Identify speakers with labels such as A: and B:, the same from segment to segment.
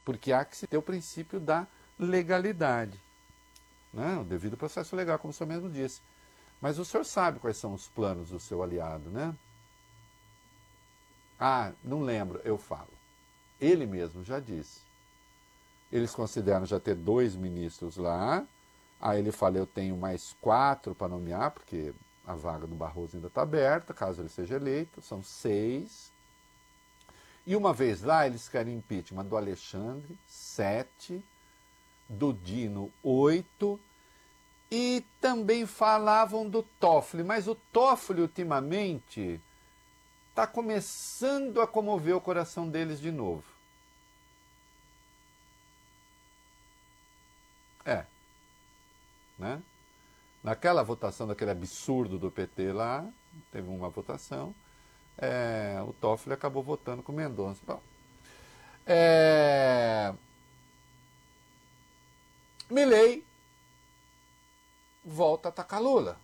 A: porque há que se ter o princípio da legalidade, né? O devido processo legal, como o senhor mesmo disse. Mas o senhor sabe quais são os planos do seu aliado, né? Ah, não lembro, eu falo. Ele mesmo já disse. Eles consideram já ter 2 ministros lá. Aí ele fala, eu tenho mais 4 para nomear, porque a vaga do Barroso ainda está aberta, caso ele seja eleito. São 6. E uma vez lá, eles querem impeachment do Alexandre, 7, do Dino, 8, e também falavam do Toffoli, mas o Toffoli ultimamente está começando a comover o coração deles de novo. Né? Naquela votação daquele absurdo do PT lá, teve uma votação, o Toffoli acabou votando com o Mendonça. Bom, Milei volta a atacar Lula.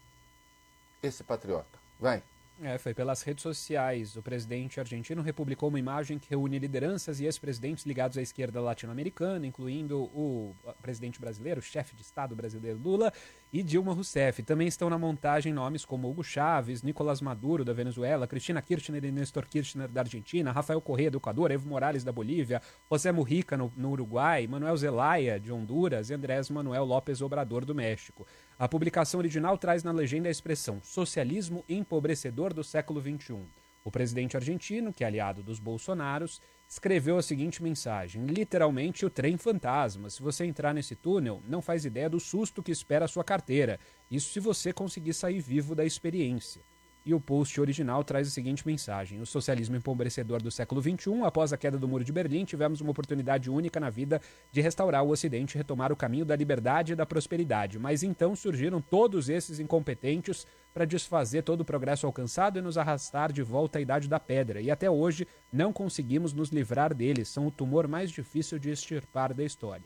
A: Esse patriota. Vai.
B: Foi pelas redes sociais. O presidente argentino republicou uma imagem que reúne lideranças e ex-presidentes ligados à esquerda latino-americana, incluindo o presidente brasileiro, o chefe de Estado brasileiro Lula, e Dilma Rousseff. Também estão na montagem nomes como Hugo Chávez, Nicolás Maduro, da Venezuela, Cristina Kirchner e Néstor Kirchner, da Argentina, Rafael Correa, do Equador, Evo Morales, da Bolívia, José Mujica, no Uruguai, Manuel Zelaya, de Honduras, e Andrés Manuel López Obrador, do México. A publicação original traz na legenda a expressão socialismo empobrecedor do século XXI. O presidente argentino, que é aliado dos Bolsonaros, escreveu a seguinte mensagem: literalmente o trem fantasma. Se você entrar nesse túnel, não faz ideia do susto que espera a sua carteira. Isso se você conseguir sair vivo da experiência. E o post original traz a seguinte mensagem: o socialismo empobrecedor do século XXI, após a queda do Muro de Berlim, tivemos uma oportunidade única na vida de restaurar o Ocidente e retomar o caminho da liberdade e da prosperidade. Mas então surgiram todos esses incompetentes para desfazer todo o progresso alcançado e nos arrastar de volta à Idade da Pedra. E até hoje não conseguimos nos livrar deles. São o tumor mais difícil de extirpar da história.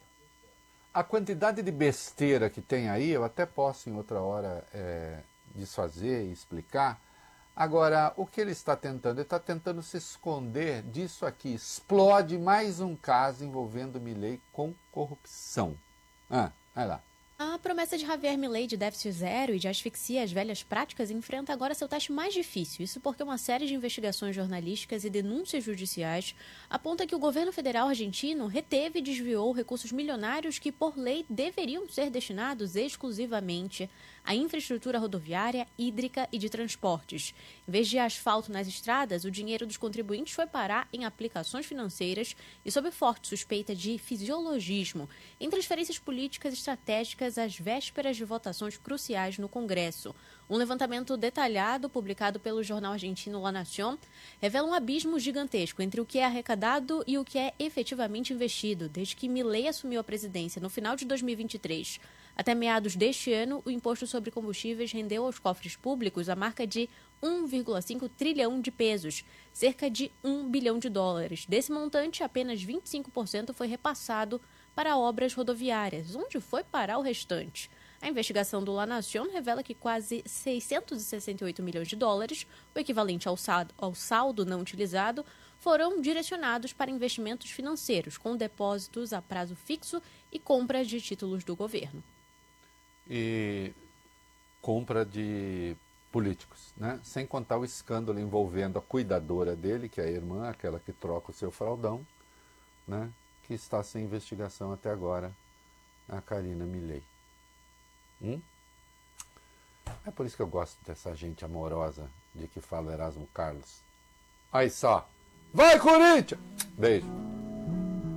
A: A quantidade de besteira que tem aí, eu até posso em outra hora desfazer e explicar. Agora, o que ele está tentando? Ele está tentando se esconder disso aqui. Explode mais um caso envolvendo Milei com corrupção. Vai lá.
C: A promessa de Javier Milei de déficit zero e de asfixia às velhas práticas enfrenta agora seu teste mais difícil. Isso porque uma série de investigações jornalísticas e denúncias judiciais aponta que o governo federal argentino reteve e desviou recursos milionários que, por lei, deveriam ser destinados exclusivamente à infraestrutura rodoviária, hídrica e de transportes. Em vez de asfalto nas estradas, o dinheiro dos contribuintes foi parar em aplicações financeiras e sob forte suspeita de fisiologismo em transferências políticas estratégicas às vésperas de votações cruciais no Congresso. Um levantamento detalhado, publicado pelo jornal argentino La Nación, revela um abismo gigantesco entre o que é arrecadado e o que é efetivamente investido. Desde que Milei assumiu a presidência no final de 2023 até meados deste ano, o imposto sobre combustíveis rendeu aos cofres públicos a marca de 1,5 trilhão de pesos, cerca de 1 bilhão de dólares. Desse montante, apenas 25% foi repassado para obras rodoviárias. Onde foi parar o restante? A investigação do La Nación revela que quase 668 milhões de dólares, o equivalente ao saldo não utilizado, foram direcionados para investimentos financeiros, com depósitos a prazo fixo e compras de títulos do governo.
A: E compra de políticos, né? Sem contar o escândalo envolvendo a cuidadora dele, que é a irmã, aquela que troca o seu fraldão, né? Que está sem investigação até agora, a Karina Milei. É por isso que eu gosto dessa gente amorosa de que fala Erasmo Carlos. Aí só. Vai, Corinthians! Beijo.